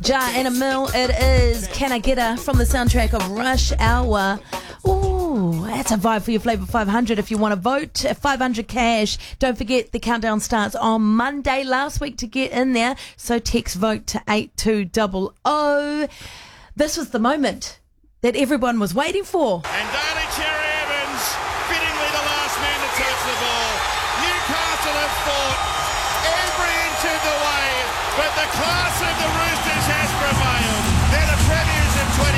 Ja and Emil, it is Can I Get Her from the soundtrack of Rush Hour. Ooh, that's a vibe for your Flavour 500 if you want to vote. 500 cash. Don't forget the countdown starts on Monday last week to get in there. So text vote to 8200. This was the moment that everyone was waiting for. And Daly Cherry Evans, fittingly the last man to touch the ball. Newcastle have fought every inch of the way, but the class of the Roosters has prevailed. They're the premiers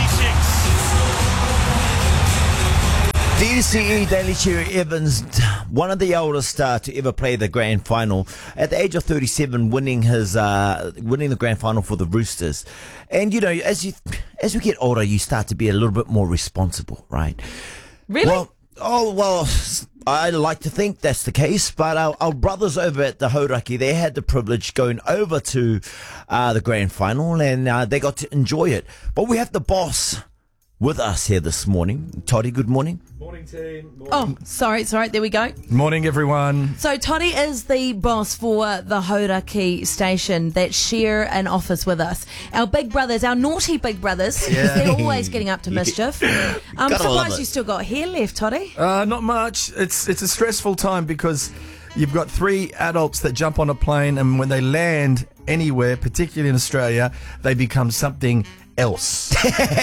of 26. DCE Daly Cherry Evans, one of the oldest to ever play the grand final, at the age of 37, winning the grand final for the Roosters. And you know, as we get older, you start to be a little bit more responsible, right? Really? Well, I like to think that's the case, but our brothers over at the Hauraki, they had the privilege going over to the grand final, and they got to enjoy it. But we have the boss with us here this morning. Toddy, good morning. Morning, team. Morning. Oh, sorry, there we go. Morning, everyone. So Toddy is the boss for the Hauraki station that share an office with us. Our big brothers, our naughty big brothers, they're always getting up to mischief. I'm Gotta love surprised it. you still got hair left, Toddy. Not much. It's a stressful time because you've got three adults that jump on a plane, and when they land anywhere, particularly in Australia, they become something else.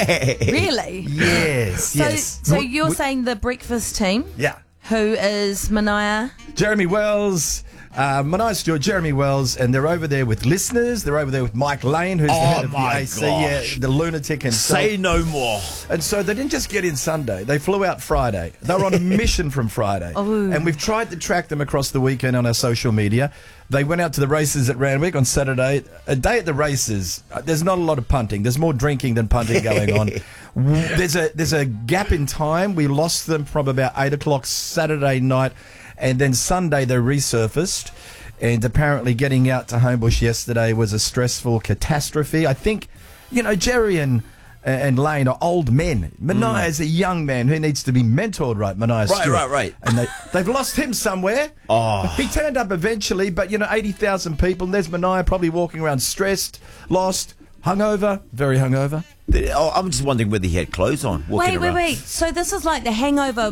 Really? Yes, yes. So you're saying the breakfast team, Yeah. who is Mania? Jeremy Wells, Manai Stewart, Jeremy Wells, and they're over there with listeners. They're over there with Mike Lane, who's the head of the my AC, gosh. the lunatic himself. Say no more. And so they didn't just get in Sunday. They flew out Friday. They were on a mission from Friday. Oh. And we've tried to track them across the weekend on our social media. They went out to the races at Randwick on Saturday. A day at the races, there's not a lot of punting. There's more drinking than punting going on. There's a gap in time. We lost them from about 8 o'clock Saturday night. And then Sunday they resurfaced. And apparently getting out to Homebush yesterday was a stressful catastrophe. I think, you know, Jerry and Lane are old men. Manai is a young man who needs to be mentored, right? Manai Stewart. Right. And they've lost him somewhere. Oh. He turned up eventually, but, you know, 80,000 people, and there's Manai probably walking around stressed, lost, hungover, very hungover. I'm just wondering whether he had clothes on. Wait. So this is like the Hangover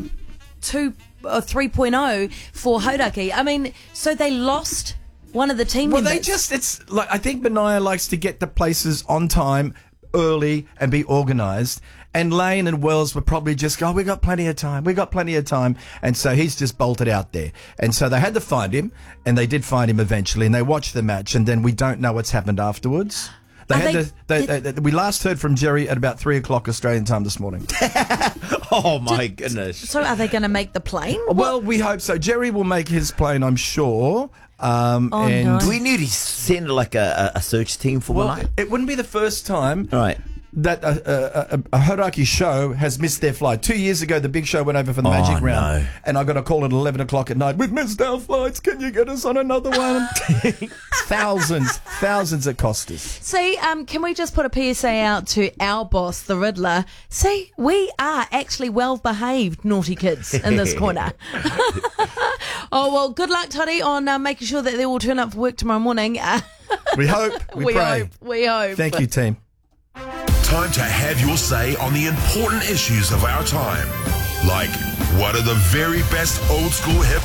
2 or 3.0 for Hauraki. I mean, so they lost one of the team Well, members. it's like, I think Manai likes to get the places on time, early, and be organised. And Lane and Wells were probably just go, we got plenty of time. And so he's just bolted out there. And so they had to find him, and they did find him eventually, and they watched the match, and then we don't know what's happened afterwards. We last heard from Jerry at about 3 o'clock Australian time this morning. Oh, my goodness. So are they going to make the plane? Well, we hope so. Jerry will make his plane, I'm sure. no. Do we need to send like a search team for Well, Manai? it wouldn't be the first time Right. that a Hauraki show has missed their flight. 2 years ago, the big show went over for the Magic Round. no. And I got a call at 11 o'clock at night. We've missed our flights. Can you get us on another one? Thousands it cost us. See, can we just put a PSA out to our boss, the Riddler? See, we are actually well-behaved naughty kids in this corner. Oh, well, good luck, Toddy, on making sure that they all turn up for work tomorrow morning. We hope. We pray. We hope. Thank you, team. Time to have your say on the important issues of our time. Like, what are the very best old school hip